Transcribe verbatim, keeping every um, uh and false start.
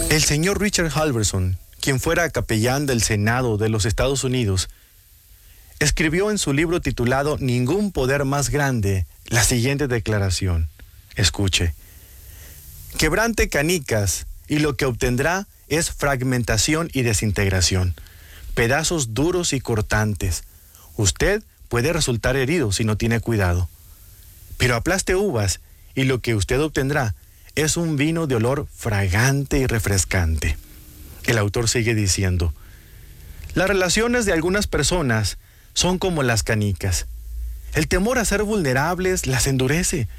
El señor Richard Halverson, quien fuera capellán del Senado de los Estados Unidos, escribió en su libro titulado Ningún poder más grande la siguiente declaración. Escuche. Quebrante canicas y lo que obtendrá es fragmentación y desintegración, pedazos duros y cortantes. Usted puede resultar herido si no tiene cuidado. Pero aplaste uvas y lo que usted obtendrá es un vino de olor fragante y refrescante. El autor sigue diciendo, las relaciones de algunas personas son como las canicas. El temor a ser vulnerables las endurece.